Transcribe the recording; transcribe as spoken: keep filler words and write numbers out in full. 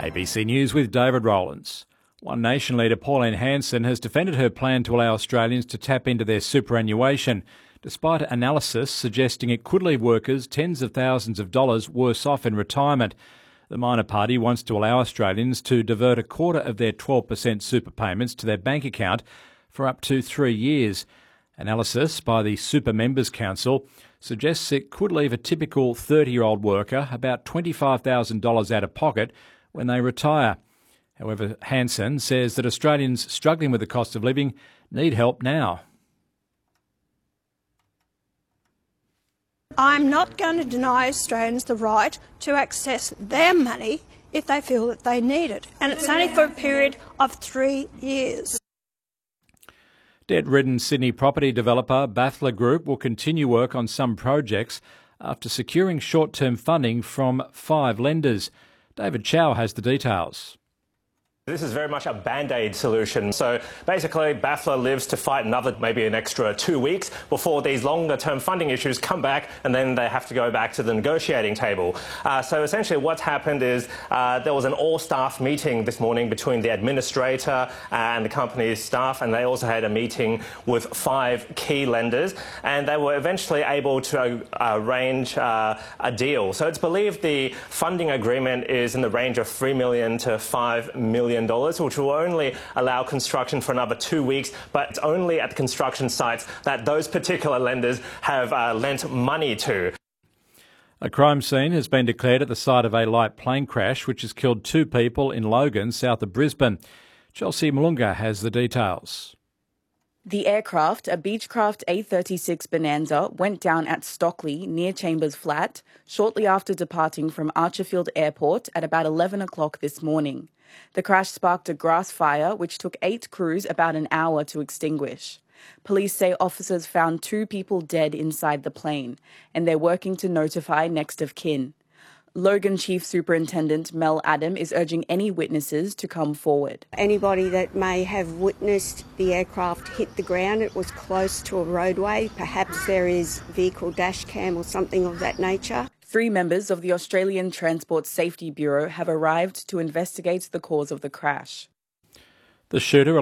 A B C News with David Rowlands. One Nation leader Pauline Hanson has defended her plan to allow Australians to tap into their superannuation, despite analysis suggesting it could leave workers tens of thousands of dollars worse off in retirement. The minor party wants to allow Australians to divert a quarter of their twelve percent super payments to their bank account for up to three years. Analysis by the Super Members Council suggests it could leave a typical thirty-year-old worker about twenty-five thousand dollars out of pocket when they retire. However, Hanson says that Australians struggling with the cost of living need help now. I'm not going to deny Australians the right to access their money if they feel that they need it, and it's only for a period of three years. Debt-ridden Sydney property developer Bathler Group will continue work on some projects after securing short-term funding from five lenders. David Chow has the details. This is very much a band-aid solution. So basically, Bathler lives to fight another, maybe an extra two weeks before these longer-term funding issues come back, and then they have to go back to the negotiating table. Uh, so essentially what's happened is uh, there was an all-staff meeting this morning between the administrator and the company's staff, and they also had a meeting with five key lenders, and they were eventually able to uh, arrange uh, a deal. So it's believed the funding agreement is in the range of three million dollars to five million dollars, which will only allow construction for another two weeks, but it's only at the construction sites that those particular lenders have uh, lent money to. A crime scene has been declared at the site of a light plane crash which has killed two people in Logan, south of Brisbane. Chelsea Malunga has the details. The aircraft, a Beechcraft A thirty-six Bonanza, went down at Stockley near Chambers Flat shortly after departing from Archerfield Airport at about eleven o'clock this morning. The crash sparked a grass fire which took eight crews about an hour to extinguish. Police say officers found two people dead inside the plane, and they're working to notify next of kin. Logan Chief Superintendent Mel Adam is urging any witnesses to come forward. Anybody that may have witnessed the aircraft hit the ground, it was close to a roadway, perhaps there is vehicle dash cam or something of that nature. Three members of the Australian Transport Safety Bureau have arrived to investigate the cause of the crash. The shooter